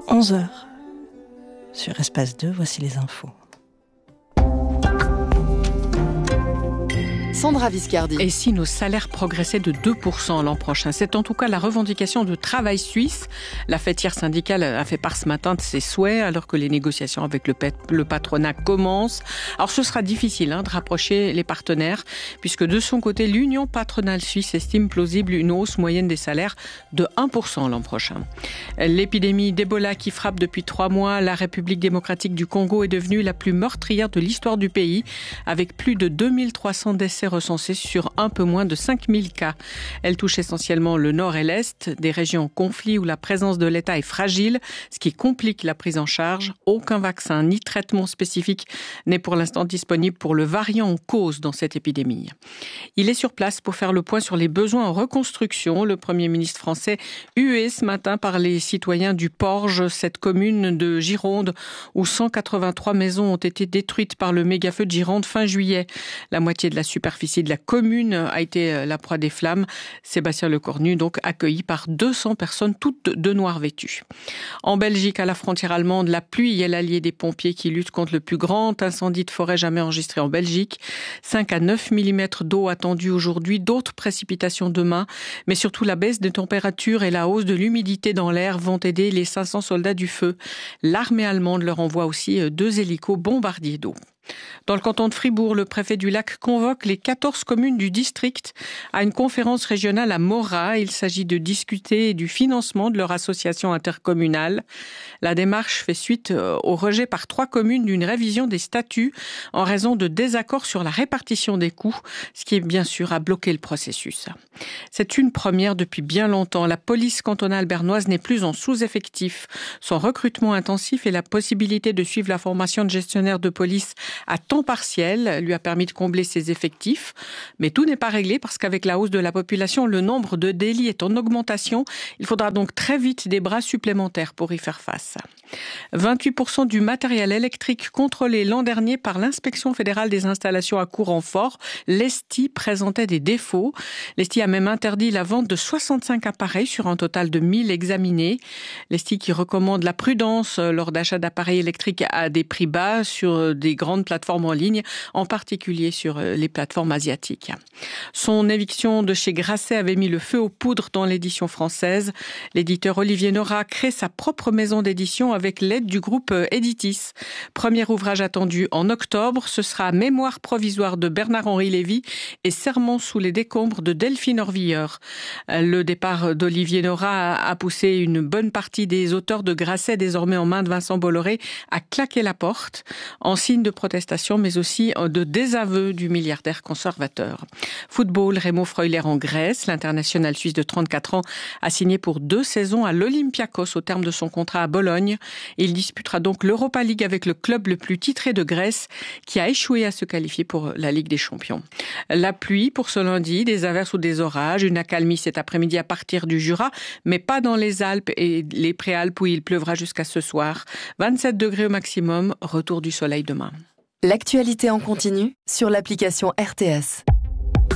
11h. Sur Espace 2, voici les infos. Sandra Viscardi. Et si nos salaires progressaient de 2% l'an prochain? C'est en tout cas la revendication de Travail Suisse. La fêtière syndicale a fait part ce matin de ses souhaits alors que les négociations avec le patronat commencent. Alors ce sera difficile de rapprocher les partenaires puisque de son côté, l'Union patronale suisse estime plausible une hausse moyenne des salaires de 1% l'an prochain. L'épidémie d'Ebola qui frappe depuis 3 mois la République démocratique du Congo est devenue la plus meurtrière de l'histoire du pays avec plus de 2300 décès recensés sur un peu moins de 5000 cas. Elle touche essentiellement le nord et l'est, des régions en conflit où la présence de l'État est fragile, ce qui complique la prise en charge. Aucun vaccin ni traitement spécifique n'est pour l'instant disponible pour le variant en cause dans cette épidémie. Il est sur place pour faire le point sur les besoins en reconstruction. Le Premier ministre français hué ce matin par les citoyens du Porge, cette commune de Gironde où 183 maisons ont été détruites par le méga-feu de Gironde fin juillet. La moitié de la superficie de la commune a été la proie des flammes. Sébastien Lecornu, donc accueilli par 200 personnes, toutes de noir vêtues. En Belgique, à la frontière allemande, la pluie est l'allié des pompiers qui luttent contre le plus grand incendie de forêt jamais enregistré en Belgique. 5 à 9 mm d'eau attendue aujourd'hui, d'autres précipitations demain, mais surtout la baisse des températures et la hausse de l'humidité dans l'air vont aider les 500 soldats du feu. L'armée allemande leur envoie aussi 2 hélicos bombardiers d'eau. Dans le canton de Fribourg, le préfet du Lac convoque les 14 communes du district à une conférence régionale à Morat. Il s'agit de discuter du financement de leur association intercommunale. La démarche fait suite au rejet par 3 communes d'une révision des statuts en raison de désaccords sur la répartition des coûts, ce qui est bien sûr a bloqué le processus. C'est une première depuis bien longtemps. La police cantonale bernoise n'est plus en sous-effectif. Son recrutement intensif et la possibilité de suivre la formation de gestionnaire de police à temps partiel lui a permis de combler ses effectifs. Mais tout n'est pas réglé parce qu'avec la hausse de la population, le nombre de délits est en augmentation. Il faudra donc très vite des bras supplémentaires pour y faire face. 28% du matériel électrique contrôlé l'an dernier par l'Inspection fédérale des installations à courant fort, l'ESTI, présentait des défauts. L'ESTI a même interdit la vente de 65 appareils sur un total de 1000 examinés. L'ESTI qui recommande la prudence lors d'achat d'appareils électriques à des prix bas sur des grandes plateformes en ligne, en particulier sur les plateformes asiatiques. Son éviction de chez Grasset avait mis le feu aux poudres dans l'édition française. L'éditeur Olivier Nora crée sa propre maison d'édition avec l'aide du groupe Editis. Premier ouvrage attendu en octobre, ce sera Mémoire provisoire de Bernard-Henri Lévy et Sermon sous les décombres de Delphine Orvilleur. Le départ d'Olivier Nora a poussé une bonne partie des auteurs de Grasset, désormais en main de Vincent Bolloré, à claquer la porte, en signe de protestation, mais aussi de désaveu du milliardaire conservateur. Football, Remo Freuler en Grèce. L'international suisse de 34 ans a signé pour 2 saisons à l'Olympiakos au terme de son contrat à Bologne. Il disputera donc l'Europa League avec le club le plus titré de Grèce qui a échoué à se qualifier pour la Ligue des Champions. La pluie pour ce lundi, des averses ou des orages, une accalmie cet après-midi à partir du Jura, mais pas dans les Alpes et les Préalpes où il pleuvra jusqu'à ce soir. 27 degrés au maximum, retour du soleil demain. L'actualité en continu sur l'application RTS.